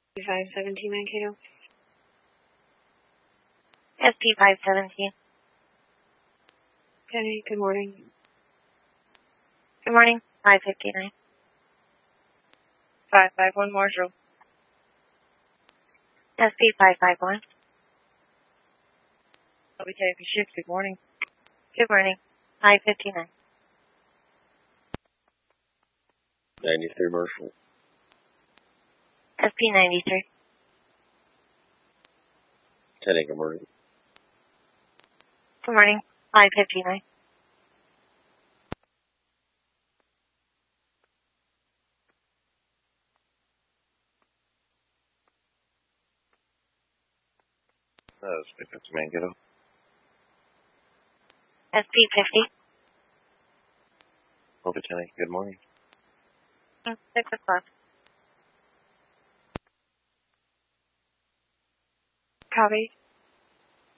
517 Mankato. SP 517. Kenny, good morning. Good morning. 559. 551 Marshall. SP 551. I'll be taking shift. Good morning. Good morning. 559. 93 Marshall. SP 93. Kenny, good morning. Good morning. 559. SP 50 Mankato. SP 50. Over Kenny, good morning. 6 o'clock. Copy.